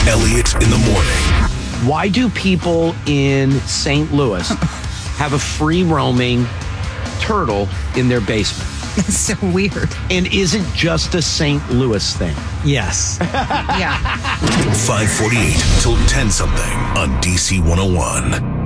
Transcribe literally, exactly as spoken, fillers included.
Elliott in the morning. Why do people in Saint Louis have a free roaming turtle in their basement? That's so weird. And isn't just a Saint Louis thing. Yes. Yeah. five forty-eight till ten something on D C one oh one.